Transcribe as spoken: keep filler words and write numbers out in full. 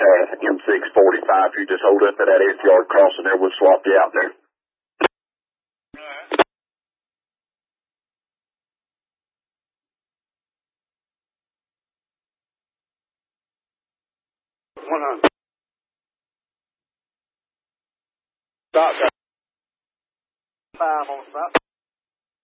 uh, M six forty-five. You just hold up at that eighth yard crossing there. We'll swap you out there. one hundred. Stop. Five on stop.